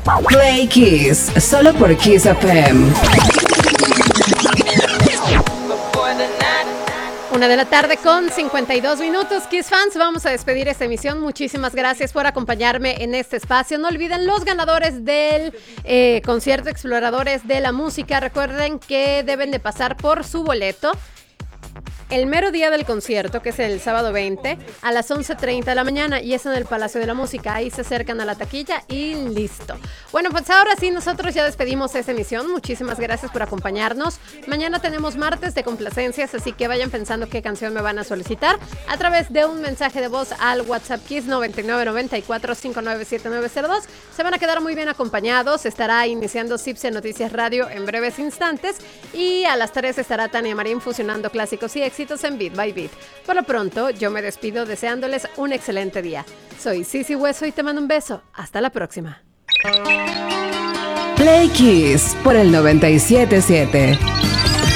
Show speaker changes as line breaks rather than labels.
Play Kiss, solo por Kiss FM.
1:00 con 52 minutos. Kiss fans, vamos a despedir esta emisión. Muchísimas gracias por acompañarme en este espacio. No olviden los ganadores del concierto Exploradores de la Música. Recuerden que deben de pasar por su boleto el mero día del concierto, que es el sábado 20, a las 11:30 de la mañana, y es en el Palacio de la Música. Ahí se acercan a la taquilla y listo. Bueno, pues ahora sí, nosotros ya despedimos esta emisión. Muchísimas gracias por acompañarnos. Mañana tenemos martes de complacencias, así que vayan pensando qué canción me van a solicitar a través de un mensaje de voz al WhatsApp Kiss 9994597902. Se van a quedar muy bien acompañados. Estará iniciando Cipse Noticias Radio en breves instantes, y a las 3 estará Tania Marín fusionando clásicos y éxitos en Beat by Beat. Por lo pronto, yo me despido deseándoles un excelente día. Soy Sisi Hueso y te mando un beso. Hasta la próxima.
Play Kiss por el 97.7.